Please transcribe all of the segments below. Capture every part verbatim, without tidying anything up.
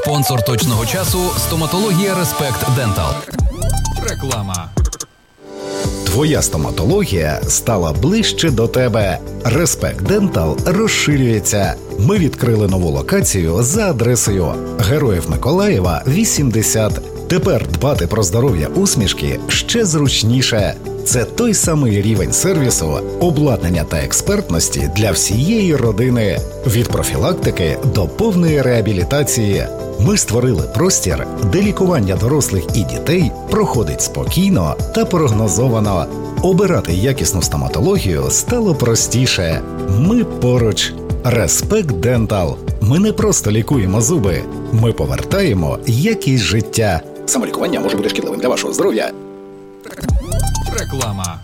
Спонсор точного часу – стоматологія Респект Дентал. Реклама. Твоя стоматологія стала ближче до тебе. Респект Дентал розширюється. Ми відкрили нову локацію за адресою Героїв Миколаєва, вісімдесят. Тепер дбати про здоров'я усмішки ще зручніше. Це той самий рівень сервісу, обладнання та експертності для всієї родини. Від профілактики до повної реабілітації. Ми створили простір, де лікування дорослих і дітей проходить спокійно та прогнозовано. Обирати якісну стоматологію стало простіше. Ми поруч. Респект Дентал. Ми не просто лікуємо зуби. Ми повертаємо якість життя. Самолікування може бути шкідливим для вашого здоров'я. Реклама.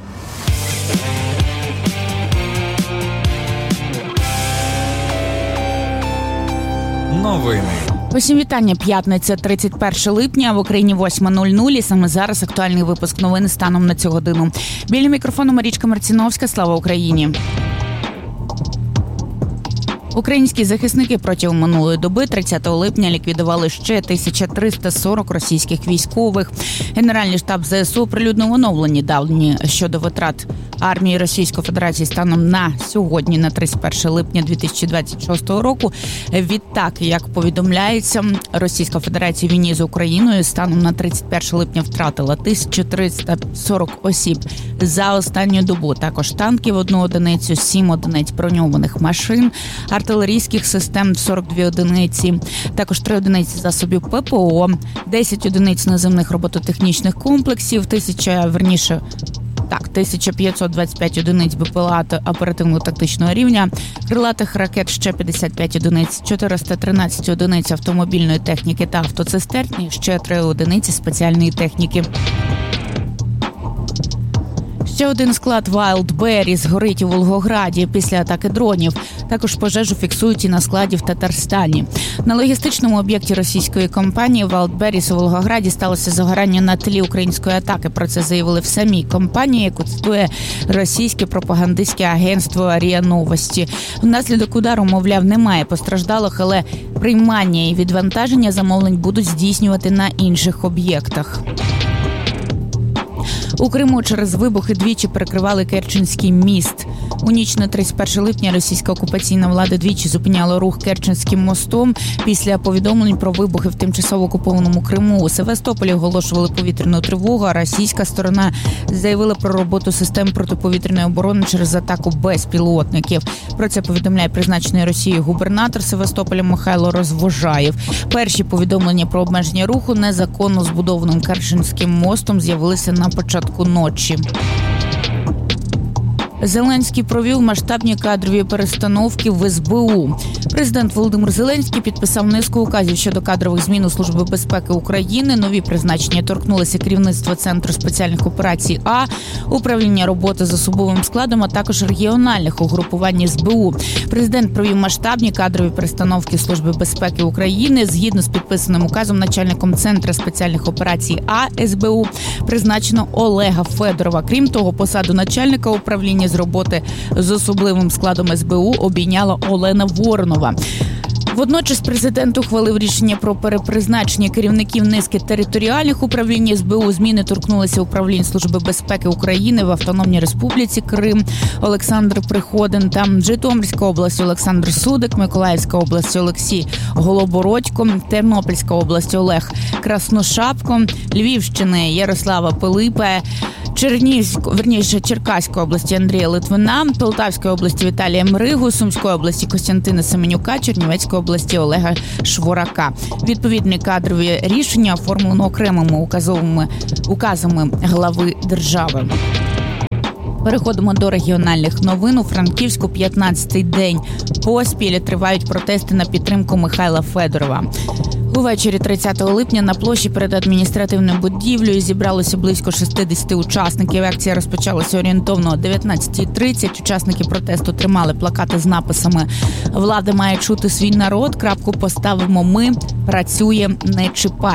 Новини. Усім вітання. П'ятниця, тридцять перше липня, в Україні восьма нуль нуль, і саме зараз актуальний випуск новин станом на цю годину. Біля мікрофону Марічка Марціновська. Слава Україні! Українські захисники протягом минулої доби, тридцятого липня, ліквідували ще тисяча триста сорок російських військових. Генеральний штаб ЗСУ оприлюднив оновлені дані щодо витрат армії Російської Федерації станом на сьогодні, на тридцять перше липня дві тисячі двадцять шостого року. Відтак, як повідомляється, Російська Федерація в війні з Україною станом на тридцять перше липня втратила тисячу триста сорок осіб за останню добу. Також танків одну одиницю, сім одиниць броньованих машин, артилерійських систем сорок дві одиниці, також три одиниці засобів ППО, десять одиниць наземних робототехнічних комплексів, тисяча, верніше, так, тисяча п'ятсот двадцять п'ять одиниць БПЛА оперативно-тактичного рівня, крилатих ракет ще п'ятдесят п'ять одиниць, чотириста тринадцять одиниць автомобільної техніки та автоцистерн, і ще три одиниці спеціальної техніки. Ще один склад Wildberries згорить у Волгограді після атаки дронів. Також пожежу фіксують і на складі в Татарстані. На логістичному об'єкті російської компанії Wildberries у Волгограді сталося загорання на тлі української атаки. Про це заявили в самій компанії, яку цитує російське пропагандистське агентство РІА Новості. Внаслідок удару, мовляв, немає постраждалих, але приймання і відвантаження замовлень будуть здійснювати на інших об'єктах. У Криму через вибухи двічі перекривали Керченський міст. У ніч на тридцять перше липня російська окупаційна влада двічі зупиняла рух Керченським мостом після повідомлень про вибухи в тимчасово окупованому Криму. У Севастополі оголошували повітряну тривогу, а російська сторона заявила про роботу систем протиповітряної оборони через атаку безпілотників. Про це повідомляє призначений Росією губернатор Севастополя Михайло Розвожаєв. Перші повідомлення про обмеження руху незаконно збудованим Керченським мостом з'явилися на початку ночі. Зеленський провів масштабні кадрові перестановки в ес бе у. Президент Володимир Зеленський підписав низку указів щодо кадрових змін у Службі безпеки України. Нові призначення торкнулися керівництва Центру спеціальних операцій А, управління роботи з особовим складом, а також регіональних угрупувань ес бе у. Президент провів масштабні кадрові перестановки Служби безпеки України. Згідно з підписаним указом, начальником Центру спеціальних операцій А ес бе у призначено Олега Федорова. Крім того, посаду начальника управління з роботи з особливим складом ес бе у обійняла Олена Воронова. Водночас президент ухвалив рішення про перепризначення керівників низки територіальних управлінь ес бе у. Зміни торкнулися управлінь Служби безпеки України в Автономній Республіці Крим Олександр Приходин, там Житомирська область Олександр Судик, Миколаївська область Олексій Голобородько, Тернопільська область Олег Красношапко, Львівщини Ярослава Пилипа, Чернігівської, верніше, Черкаської області Андрія Литвина, Полтавської області Віталія Мригу, Сумської області Костянтина Семенюка, Чернівецької області Олега Шворака. Відповідні кадрові рішення оформлено окремими указовими указами глави держави. Переходимо до регіональних новин. У Франківську п'ятнадцятий день поспіль тривають протести на підтримку Михайла Федорова. Увечері тридцятого липня на площі перед адміністративною будівлею зібралося близько шістдесят учасників. Акція розпочалася орієнтовно о дев'ятнадцятій тридцять. Учасники протесту тримали плакати з написами «Влада має чути свій народ», «Крапку поставимо ми», «Працює, не чіпай».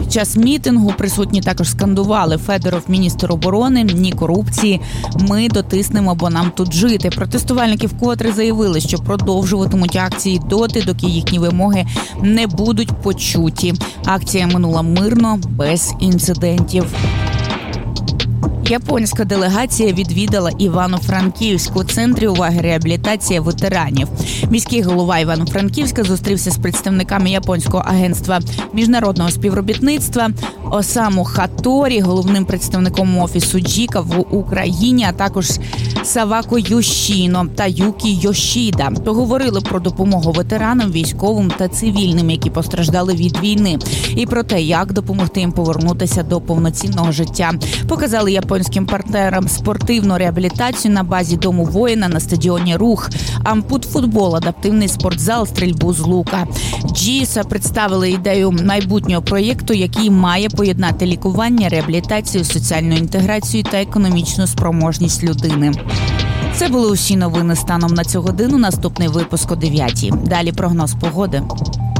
Під час мітингу присутні також скандували: Федоров – міністр оборони, ні корупції, ми дотиснемо, бо нам тут жити. Протестувальники вкотре заявили, що продовжуватимуть акції доти, доки їхні вимоги не будуть почуті. Акція минула мирно, без інцидентів. Японська делегація відвідала Івано-Франківськ. У центрі уваги реабілітація ветеранів. Міський голова Івано-Франківська зустрівся з представниками японського агентства міжнародного співробітництва Осаму Хаторі, головним представником офісу Джіка в Україні, а також Савако Йошіно та Юкі Йошіда. Поговорили про допомогу ветеранам, військовим та цивільним, які постраждали від війни, і про те, як допомогти їм повернутися до повноцінного життя. Показали японським партнерам спортивну реабілітацію на базі Дому воїна на стадіоні Рух, ампут-футбол, адаптивний спортзал, стрільбу з лука. Джіса представили ідею майбутнього проєкту, який має поєднати лікування, реабілітацію, соціальну інтеграцію та економічну спроможність людини. Це були усі новини станом на цю годину. Наступний випуск о дев'ятій. Далі прогноз погоди.